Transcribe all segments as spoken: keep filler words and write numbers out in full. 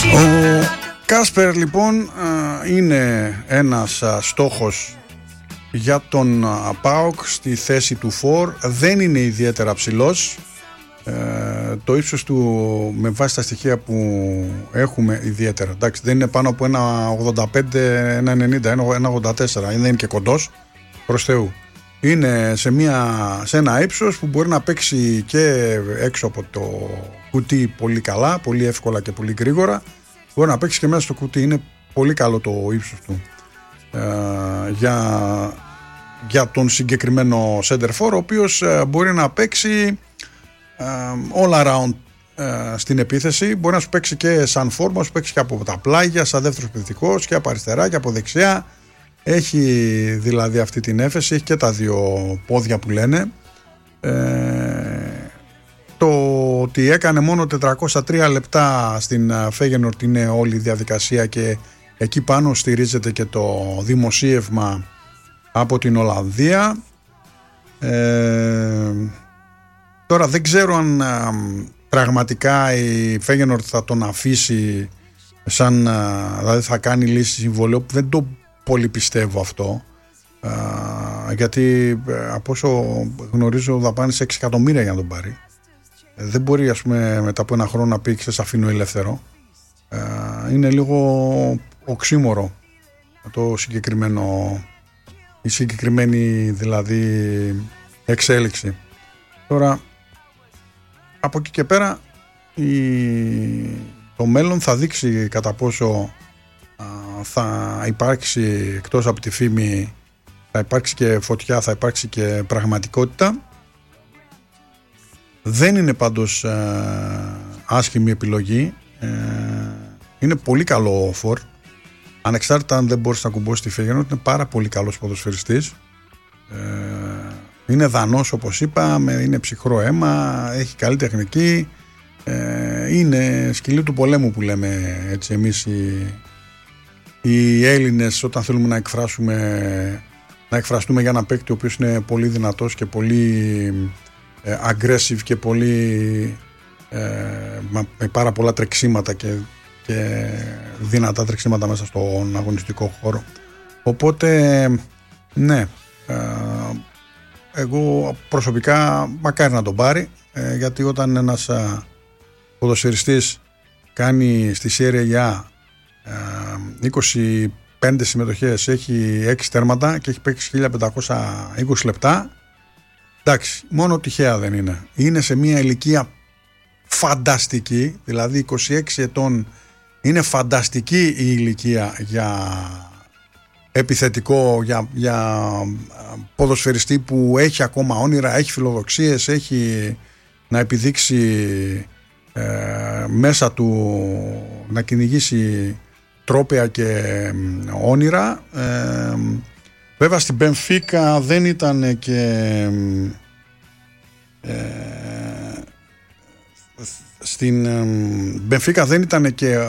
Ο Κάσπερ λοιπόν είναι ένας στόχος για τον ΠΑΟΚ στη θέση του φορ. Δεν είναι ιδιαίτερα ψηλός. Ε, το ύψος του με βάση τα στοιχεία που έχουμε ιδιαίτερα, εντάξει, δεν είναι πάνω από ένα ογδόντα πέντε, ένα ενενήντα, ένα ογδόντα τέσσερα, δεν είναι και κοντός προς Θεού. Είναι σε, μια, σε ένα ύψος που μπορεί να παίξει και έξω από το κουτί πολύ καλά, πολύ εύκολα και πολύ γρήγορα. Μπορεί να παίξει και μέσα στο κουτί. Είναι πολύ καλό το ύψος του ε, για, για τον συγκεκριμένο center for, ο οποίος ε, μπορεί να παίξει all around uh, στην επίθεση. Μπορεί να σου παίξει και σαν φόρμα, να σου παίξει και από τα πλάγια σαν δεύτερος επιθετικός και από αριστερά και από δεξιά. Έχει δηλαδή αυτή την έφεση, έχει και τα δύο πόδια που λένε. ε, Το ότι έκανε μόνο τετρακόσια τρία λεπτά στην Feyenoord είναι όλη η διαδικασία και εκεί πάνω στηρίζεται και το δημοσίευμα από την Ολλανδία. ε, Τώρα δεν ξέρω αν α, πραγματικά η Feyenoord θα τον αφήσει σαν, α, δηλαδή θα κάνει λύση συμβολαίου. Δεν το πολύ πιστεύω αυτό, α, γιατί α, από όσο γνωρίζω δαπάνησε έξι εκατομμύρια για να τον πάρει. Ε, δεν μπορεί, ας πούμε, μετά από ένα χρόνο να πει σε αφήνω ελεύθερο. Α, είναι λίγο οξύμορο το συγκεκριμένο, η συγκεκριμένη δηλαδή εξέλιξη. Τώρα από εκεί και πέρα η... το μέλλον θα δείξει κατά πόσο α, θα υπάρξει, εκτός από τη φήμη, θα υπάρξει και φωτιά, θα υπάρξει και πραγματικότητα. Δεν είναι πάντως α, άσχημη επιλογή. ε, είναι πολύ καλό φορ, ανεξάρτητα αν δεν μπορείς να κουμπώσεις τη Feyenoord. Είναι πάρα πολύ καλός ποδοσφαιριστής. ε, Είναι δανός, όπως είπα, είναι ψυχρό αίμα, έχει καλή τεχνική, ε, είναι σκυλί του πολέμου που λέμε έτσι εμείς οι, οι Έλληνες, όταν θέλουμε να εκφράσουμε, να εκφραστούμε για ένα παίκτη ο οποίος είναι πολύ δυνατός και πολύ ε, aggressive και πολύ ε, με πάρα πολλά τρεξίματα και, και δυνατά τρεξίματα μέσα στον αγωνιστικό χώρο. Οπότε ναι, ε, εγώ προσωπικά μακάρι να τον πάρει, ε, γιατί όταν ένας ε, ποδοσφαιριστής κάνει στη Serie A ε, είκοσι πέντε συμμετοχές, έχει έξι τέρματα και έχει παίξει χίλια πεντακόσια είκοσι λεπτά, εντάξει, μόνο τυχαία δεν είναι. Είναι σε μια ηλικία φανταστική, δηλαδή είκοσι έξι ετών είναι φανταστική η ηλικία για επιθετικό, για, για ποδοσφαιριστή που έχει ακόμα όνειρα, έχει φιλοδοξίες, έχει να επιδείξει ε, μέσα του, να κυνηγήσει τρόπαια και όνειρα. ε, βέβαια στην Μπενφίκα δεν ήταν και ε, στην Μπενφίκα δεν ήταν και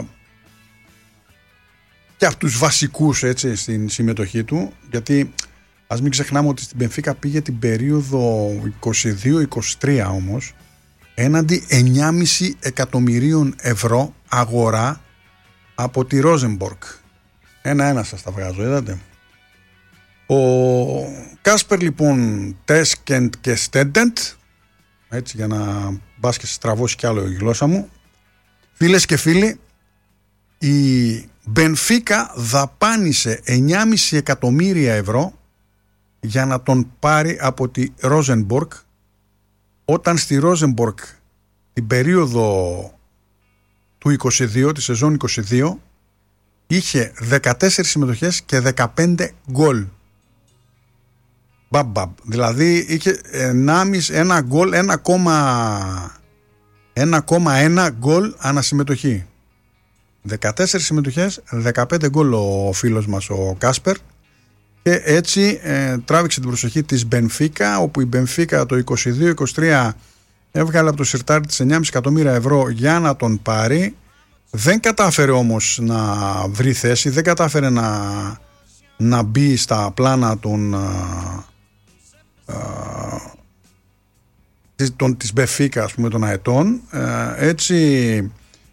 και από τους βασικούς, έτσι, στην συμμετοχή του, γιατί ας μην ξεχνάμε ότι στην Μπενφίκα πήγε την περίοδο είκοσι δύο είκοσι τρία όμως έναντι εννιά κόμμα πέντε εκατομμυρίων ευρώ αγορά από τη Ρόζενμπορκ. Ένα-ένα σας τα βγάζω, είδατε. Ο Κάσπερ λοιπόν Τέσκεντ και Στέντεντ, έτσι, για να μπας και στραβώσει κι άλλο η γλώσσα μου, φίλες και φίλοι, η Μπενφίκα δαπάνησε εννιά κόμμα πέντε εκατομμύρια ευρώ για να τον πάρει από τη Ρόζενμπορκ, όταν στη Ρόζενμπορκ την περίοδο του είκοσι δύο, τη σεζόν είκοσι δύο, είχε δεκατέσσερις συμμετοχές και δεκαπέντε γκολ. Μπαμπαμπ. Δηλαδή είχε ένα γκολ, ένα κόμμα ένα γκολ ανασυμμετοχή. δεκατέσσερις συμμετοχές, δεκαπέντε γκολ ο φίλος μας ο Κάσπερ, και έτσι ε, τράβηξε την προσοχή της Μπενφίκα, όπου η Μπενφίκα το είκοσι δύο είκοσι τρία έβγαλε από το σιρτάρι της εννιά κόμμα πέντε εκατομμύρια ευρώ για να τον πάρει. Δεν κατάφερε όμως να βρει θέση, δεν κατάφερε να, να μπει στα πλάνα των, α, α, της, των, της Μπενφίκα, ας πούμε, των αετών. Ε, έτσι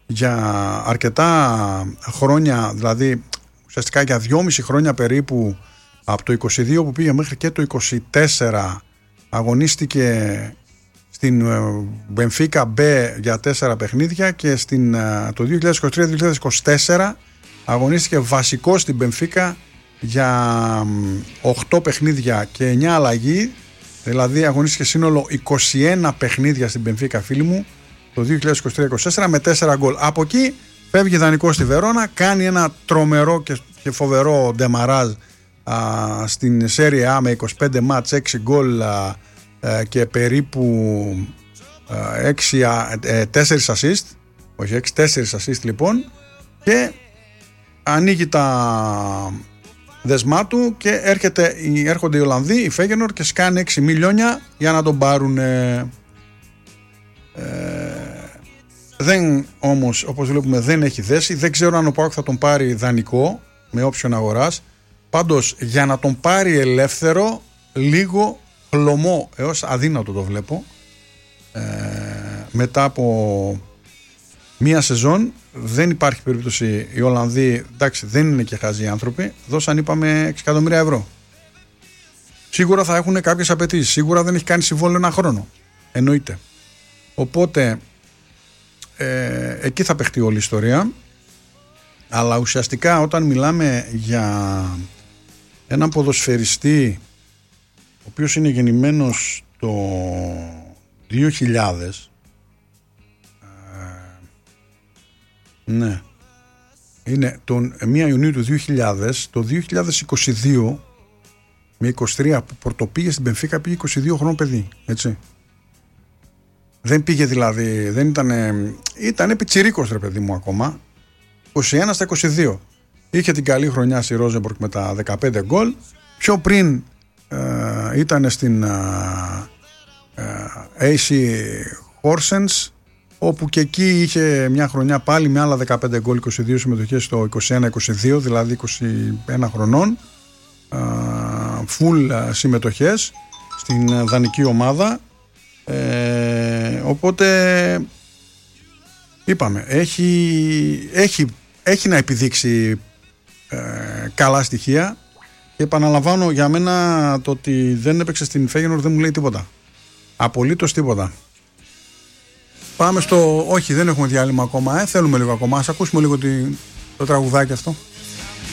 για αρκετά χρόνια, δηλαδή ουσιαστικά για δυόμιση χρόνια περίπου, από το είκοσι δύο που πήγε μέχρι και το είκοσι τέσσερα, αγωνίστηκε στην Μπενφίκα B για τέσσερα παιχνίδια και στην, το δύο χιλιάδες είκοσι τρία δύο χιλιάδες είκοσι τέσσερα αγωνίστηκε βασικό στην Μπενφίκα για οκτώ παιχνίδια και εννιά αλλαγή, δηλαδή αγωνίστηκε σύνολο είκοσι ένα παιχνίδια στην Μπενφίκα, φίλοι μου, το δύο χιλιάδες είκοσι τρία είκοσι τέσσερα με τέσσερα γκολ. Από εκεί φεύγει δανεικό στη Βερόνα, κάνει ένα τρομερό και, και φοβερό ντεμαράζ α, στην Serie A με είκοσι πέντε μάτς, έξι γκολ α, α, και περίπου α, έξι, α, ε, τέσσερα assist, όχι έξι, τέσσερα assist λοιπόν, και ανοίγει τα δεσμά του και έρχεται, έρχονται οι Ολλανδοί, οι Feyenoord, και σκάνε έξι μιλιόνια για να τον πάρουν. Ε, ε, δεν, όμως, όπως βλέπουμε, δεν έχει δέσει. Δεν ξέρω αν ο ΠΑΟΚ θα τον πάρει δανεικό με όψιον αγοράς. Πάντως, για να τον πάρει ελεύθερο, λίγο χλωμό έως αδύνατο το βλέπω. Ε, μετά από μία σεζόν δεν υπάρχει περίπτωση. Οι Ολλανδοί, εντάξει, δεν είναι και χαζοί άνθρωποι, δώσαν, είπαμε, έξι εκατομμύρια ευρώ. Σίγουρα θα έχουν κάποιες απαιτήσεις. Σίγουρα δεν έχει κάνει συμβόλαιο ένα χρόνο. Εννοείται. Οπότε ε, εκεί θα παιχτεί όλη η ιστορία. Αλλά ουσιαστικά όταν μιλάμε για έναν ποδοσφαιριστή ο οποίος είναι γεννημένος το δύο χιλιάδες, ναι, είναι τον πρώτο Ιουνίου του δύο χιλιάδες, το δύο χιλιάδες είκοσι δύο με είκοσι τρία που πρωτοπήγε στην Μπενφίκα, πήγε είκοσι δύο χρονών παιδί, έτσι. Δεν πήγε δηλαδή, δεν ήταν, ήταν πιτσιρίκος ρε παιδί μου ακόμα, είκοσι ένα στα είκοσι δύο. Είχε την καλή χρονιά στη Ρόζεμπορκ με τα δεκαπέντε γκολ. Πιο πριν ε, ήταν στην ε, ε, έι σι Horsens, όπου και εκεί είχε μια χρονιά πάλι με άλλα δεκαπέντε γκολ, είκοσι δύο συμμετοχές στο είκοσι ένα είκοσι δύο, δηλαδή είκοσι ένα χρονών, φουλ συμμετοχές στην δανεική ομάδα. Ε, οπότε είπαμε, έχει, έχει, έχει να επιδείξει ε, καλά στοιχεία, και επαναλαμβάνω, για μένα το ότι δεν έπαιξε στην Feyenoord δεν μου λέει τίποτα, απολύτως τίποτα. Πάμε στο... Όχι, δεν έχουμε διάλειμμα ακόμα, ε. Θέλουμε λίγο ακόμα. Ας ακούσουμε λίγο τη... το τραγουδάκι αυτό.